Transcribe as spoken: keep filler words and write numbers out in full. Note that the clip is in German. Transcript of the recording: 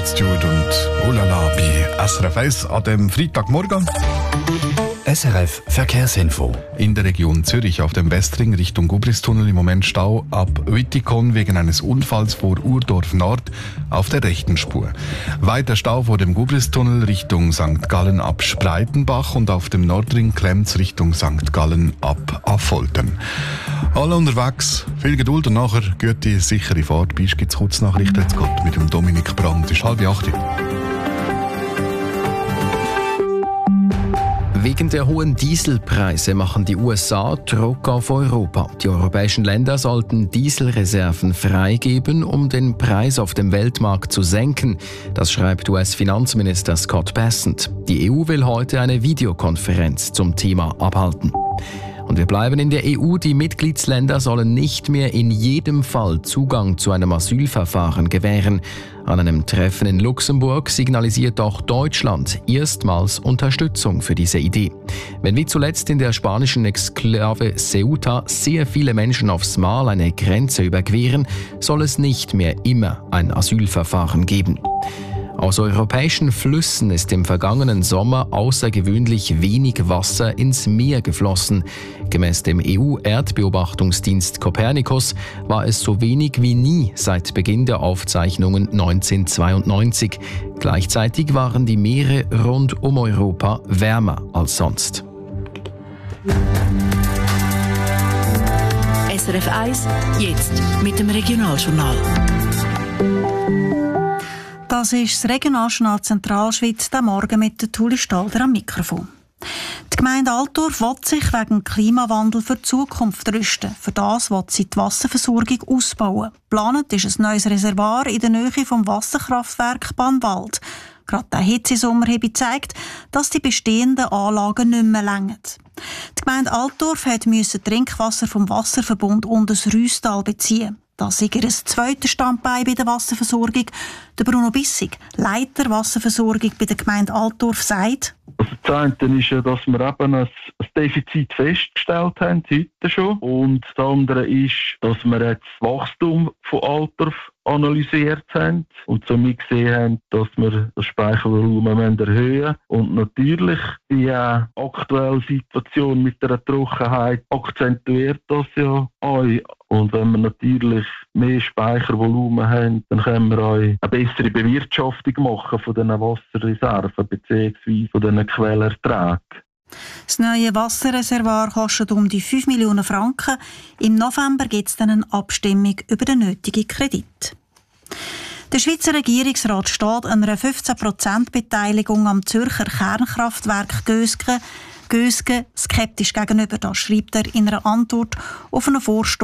Rod Stewart und Ulala bei S R F eins an dem Freitagmorgen. S R F Verkehrsinfo. In der Region Zürich auf dem Westring Richtung Gubristunnel im Moment Stau ab Wittikon wegen eines Unfalls vor Urdorf Nord auf der rechten Spur. Weiter Stau vor dem Gubristunnel Richtung Sankt Gallen ab Spreitenbach und auf dem Nordring Klemms Richtung Sankt Gallen ab Affoltern. Alle unterwegs, viel Geduld und nachher gute, sichere Fahrt. Bis gibt's Kurznachrichten. Jetzt geht mit dem Dominik Brandt. Es ist halb acht. Wegen der hohen Dieselpreise machen die U S A Druck auf Europa. Die europäischen Länder sollten Dieselreserven freigeben, um den Preis auf dem Weltmarkt zu senken. Das schreibt U S-Finanzminister Scott Bessent. Die E U will heute eine Videokonferenz zum Thema abhalten. Und wir bleiben in der E U. Die Mitgliedsländer sollen nicht mehr in jedem Fall Zugang zu einem Asylverfahren gewähren. An einem Treffen in Luxemburg signalisiert auch Deutschland erstmals Unterstützung für diese Idee. Wenn wie zuletzt in der spanischen Exklave Ceuta sehr viele Menschen aufs Mal eine Grenze überqueren, soll es nicht mehr immer ein Asylverfahren geben. Aus europäischen Flüssen ist im vergangenen Sommer außergewöhnlich wenig Wasser ins Meer geflossen. Gemäß dem E U-Erdbeobachtungsdienst Copernicus war es so wenig wie nie seit Beginn der Aufzeichnungen neunzehnhundertzweiundneunzig. Gleichzeitig waren die Meere rund um Europa wärmer als sonst. S R F eins, jetzt mit dem Regionaljournal. Das ist das Regionaljournal Zentralschweiz, der Morgen mit der Tuli Stalder am Mikrofon. Die Gemeinde Altdorf will sich wegen dem Klimawandel für die Zukunft rüsten. Für das will sie die Wasserversorgung ausbauen. Geplant ist ein neues Reservoir in der Nähe vom Wasserkraftwerk Bannwald. Gerade der Hitzesommer habe gezeigt, dass die bestehenden Anlagen nicht mehr reichen. Die Gemeinde Altdorf musste Trinkwasser vom Wasserverbund und das Rüstal beziehen. Das ist ihr zweites Standbein bei der Wasserversorgung. Der Bruno Bissig, Leiter Wasserversorgung bei der Gemeinde Altdorf, sagt: Also das eine ist ja, dass wir eben ein, ein Defizit festgestellt haben, heute schon. Und das andere ist, dass wir jetzt das Wachstum von Altdorf analysiert haben und somit gesehen haben, dass wir das Speichervolumen erhöhen müssen. Und natürlich die äh, aktuelle Situation mit der Trockenheit akzentuiert das ja auch. Und wenn wir natürlich mehr Speichervolumen haben, dann können wir auch eine bessere Bewirtschaftung machen von diesen Wasserreserven bzw. von diesen Quellerträgen. Das neue Wasserreservoir kostet um die fünf Millionen Franken. Im November gibt es dann eine Abstimmung über den nötigen Kredit. Der Schweizer Regierungsrat steht einer fünfzehn Prozent Beteiligung am Zürcher Kernkraftwerk Gösgen, Gösgen skeptisch gegenüber. Das schreibt er in einer Antwort auf einen Vorstoß